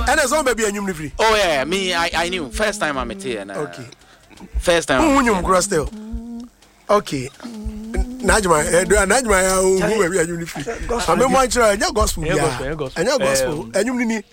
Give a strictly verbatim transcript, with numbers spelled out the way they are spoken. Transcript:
And there's one baby and you free. Oh yeah, me I I knew first time I met here. Okay. First time. Who you cross still? Okay. Najma, Najma, who baby and you free. I'm a mantra, and your gospel. And your gospel. And you need